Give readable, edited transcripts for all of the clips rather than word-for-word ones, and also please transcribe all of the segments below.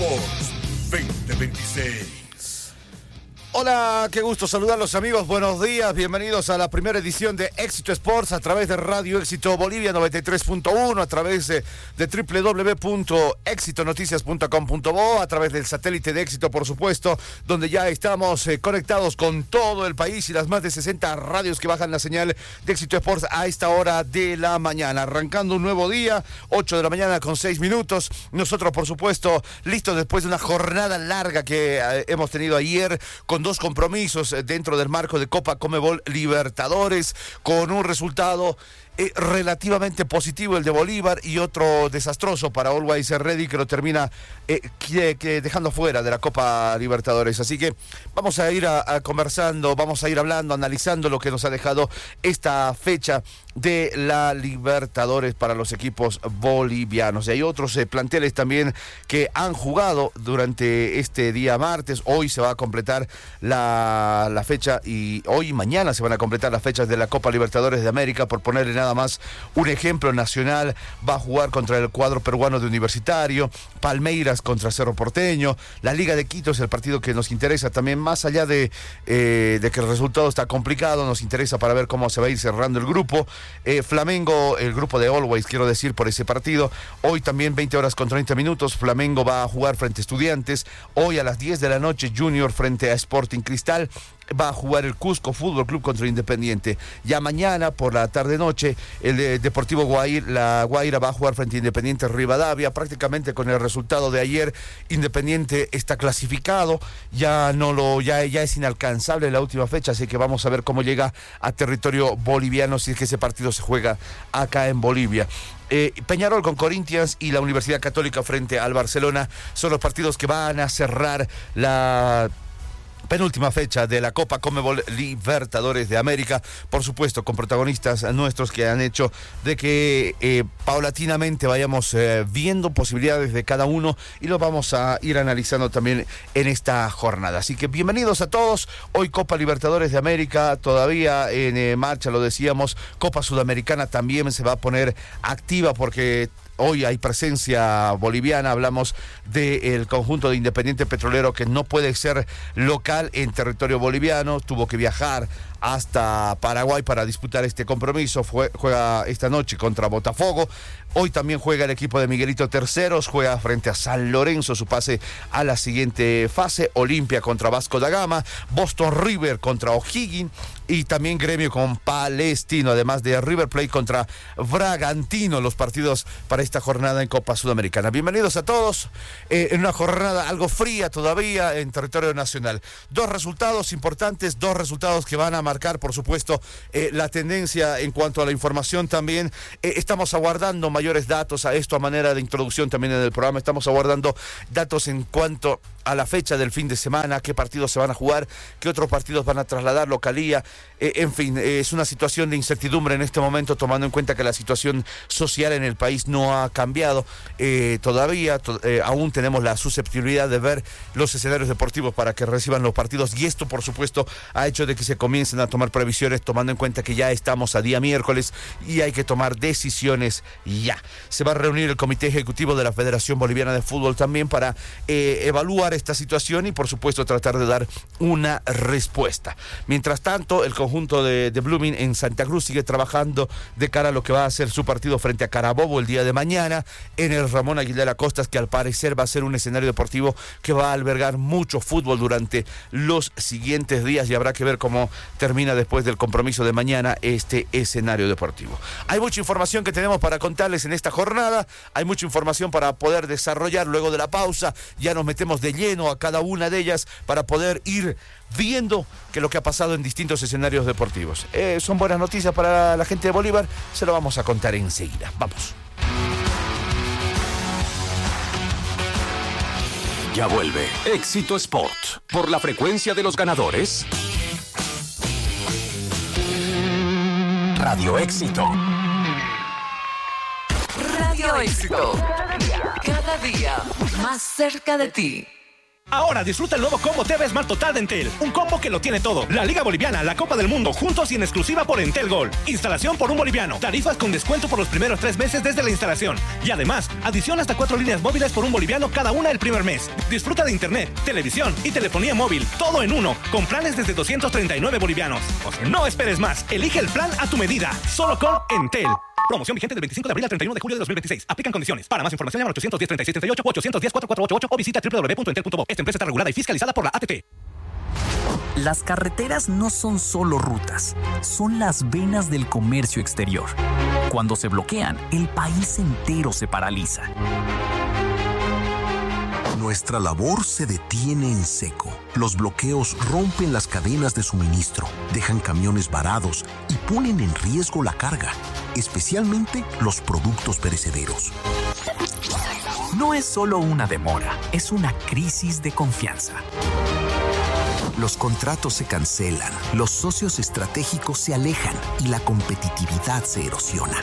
Sports 2026. Hola, qué gusto saludarlos, amigos. Buenos días, bienvenidos a la primera edición de Éxito Sports a través de Radio Éxito Bolivia 93.1, a través de www.exitonoticias.com.bo, a través del satélite de Éxito, por supuesto, donde ya estamos conectados con todo el país y las más de 60 radios que bajan la señal de Éxito Sports a esta hora de la mañana. Arrancando un nuevo día, 8 de la mañana con 6 minutos. Nosotros, por supuesto, listos después de una jornada larga que hemos tenido ayer, con dos compromisos dentro del marco de Copa Conmebol Libertadores, con un resultado relativamente positivo, el de Bolívar, y otro desastroso para Always Ready, que lo termina dejando fuera de la Copa Libertadores. Así que vamos a ir conversando, vamos a ir hablando, analizando lo que nos ha dejado esta fecha de la Libertadores para los equipos bolivianos. Y hay otros planteles también que han jugado durante este día martes. Hoy se va a completar la fecha, y hoy y mañana se van a completar las fechas de la Copa Libertadores de América. Por ponerle nada más un ejemplo, Nacional va a jugar contra el cuadro peruano de Universitario, Palmeiras contra Cerro Porteño, la Liga de Quito es el partido que nos interesa también, más allá de que el resultado está complicado, nos interesa para ver cómo se va a ir cerrando el grupo. Flamengo, el grupo de Always, quiero decir, por ese partido. Hoy también 20 horas con 30 minutos, Flamengo va a jugar frente a Estudiantes. Hoy a las 10 de la noche, Junior frente a Sporting Cristal. Va a jugar el Cusco Fútbol Club contra Independiente. Ya mañana por la tarde-noche el Deportivo La Guaira va a jugar frente a Independiente Rivadavia. Prácticamente con el resultado de ayer, Independiente está clasificado, ya es inalcanzable la última fecha, así que vamos a ver cómo llega a territorio boliviano si es que ese partido se juega acá en Bolivia. Peñarol con Corinthians y la Universidad Católica frente al Barcelona son los partidos que van a cerrar la penúltima fecha de la Copa Conmebol Libertadores de América, por supuesto con protagonistas nuestros que han hecho de que paulatinamente vayamos viendo posibilidades de cada uno, y lo vamos a ir analizando también en esta jornada. Así que bienvenidos a todos. Hoy Copa Libertadores de América todavía en marcha, lo decíamos. Copa Sudamericana también se va a poner activa porque hoy hay presencia boliviana. Hablamos del conjunto de Independiente Petrolero, que no puede ser local en territorio boliviano, tuvo que viajar hasta Paraguay para disputar este compromiso. Juega esta noche contra Botafogo. Hoy también juega el equipo de Miguelito Terceros, juega frente a San Lorenzo su pase a la siguiente fase. Olimpia contra Vasco da Gama, Boston River contra O'Higgins, y también Gremio con Palestino, además de River Plate contra Bragantino, los partidos para esta jornada en Copa Sudamericana. Bienvenidos a todos en una jornada algo fría todavía en territorio nacional. Dos resultados importantes, dos resultados que van a marcar, por supuesto, la tendencia en cuanto a la información también. Estamos aguardando mayores datos a esto a manera de introducción también en el programa. Estamos aguardando datos en cuanto a la fecha del fin de semana, qué partidos se van a jugar, qué otros partidos van a trasladar localía. En fin, es una situación de incertidumbre en este momento, tomando en cuenta que la situación social en el país no ha cambiado todavía. Aún tenemos la susceptibilidad de ver los escenarios deportivos para que reciban los partidos, y esto, por supuesto, ha hecho de que se comiencen a tomar previsiones, tomando en cuenta que ya estamos a día miércoles y hay que tomar decisiones ya. Se va a reunir el Comité Ejecutivo de la Federación Boliviana de Fútbol también para evaluar esta situación y, por supuesto, tratar de dar una respuesta. Mientras tanto, el conjunto de Blooming en Santa Cruz sigue trabajando de cara a lo que va a ser su partido frente a Carabobo el día de mañana en el Ramón Aguilera Costas, que al parecer va a ser un escenario deportivo que va a albergar mucho fútbol durante los siguientes días, y habrá que ver cómo termina después del compromiso de mañana este escenario deportivo. Hay mucha información que tenemos para contarles en esta jornada, hay mucha información para poder desarrollar luego de la pausa. Ya nos metemos de lleno a cada una de ellas para poder ir viendo que lo que ha pasado en distintos escenarios deportivos. Son buenas noticias para la gente de Bolívar, se lo vamos a contar enseguida. Vamos. Ya vuelve Éxito Sport por la frecuencia de los ganadores. Radio Éxito. Radio Éxito. Cada día más cerca de ti. Ahora disfruta el nuevo combo TV Smart Total de Entel. Un combo que lo tiene todo. La Liga Boliviana, la Copa del Mundo, juntos y en exclusiva por Entel Gold. Instalación por $1. Tarifas con descuento por los primeros 3 meses desde la instalación. Y además, adición hasta 4 líneas móviles por $1 cada una el primer mes. Disfruta de internet, televisión y telefonía móvil. Todo en uno. Con planes desde 239 bolivianos. O sea, no esperes más. Elige el plan a tu medida. Solo con Entel. Promoción vigente del 25 de abril al 31 de julio de 2026. Aplican condiciones. Para más información llama al 810-3638 o 810-4488 o visita www.entel.bo. Esta empresa está regulada y fiscalizada por la ATT. Las carreteras no son solo rutas, son las venas del comercio exterior. Cuando se bloquean, el país entero se paraliza. Nuestra labor se detiene en seco. Los bloqueos rompen las cadenas de suministro, dejan camiones varados y ponen en riesgo la carga, especialmente los productos perecederos. No es solo una demora, es una crisis de confianza. Los contratos se cancelan, los socios estratégicos se alejan y la competitividad se erosiona.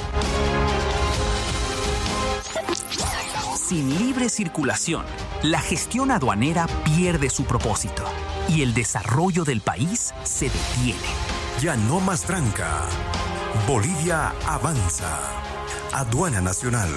Sin libre circulación, la gestión aduanera pierde su propósito y el desarrollo del país se detiene. Ya no más tranca. Bolivia avanza. Aduana Nacional.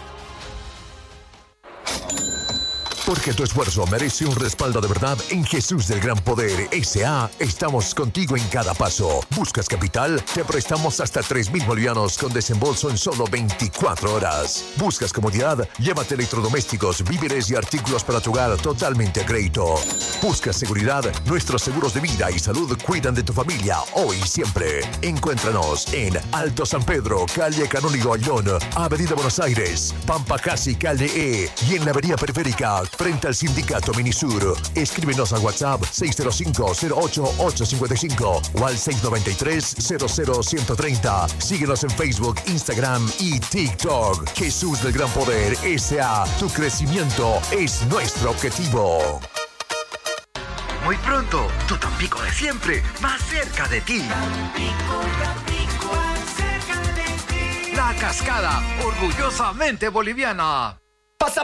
Porque tu esfuerzo merece un respaldo de verdad en Jesús del Gran Poder S.A. Estamos contigo en cada paso. ¿Buscas capital? Te prestamos hasta 3,000 bolivianos con desembolso en solo 24 horas. ¿Buscas comodidad? Llévate electrodomésticos, víveres y artículos para tu hogar totalmente a crédito. ¿Buscas seguridad? Nuestros seguros de vida y salud cuidan de tu familia hoy y siempre. Encuéntranos en Alto San Pedro, calle Canónigo Ayllón, Avenida Buenos Aires, Pampacasi, calle E y en la avenida Periférica, frente al Sindicato Minisur. Escríbenos al WhatsApp 605-08855 o al 693-00130. Síguenos en Facebook, Instagram y TikTok. Jesús del Gran Poder S.A. Tu crecimiento es nuestro objetivo. Muy pronto, tu Tampico de siempre, más cerca de ti. Tampico, Tampico, más cerca de ti. La Cascada, orgullosamente boliviana.